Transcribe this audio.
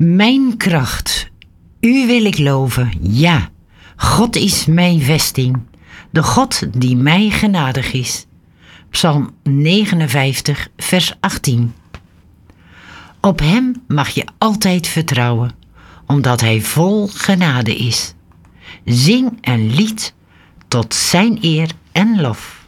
Mijn kracht, u wil ik loven, ja. God is mijn vesting, de God die mij genadig is. Psalm 59, vers 18. Op hem mag je altijd vertrouwen, omdat hij vol genade is. Zing een lied tot zijn eer en lof.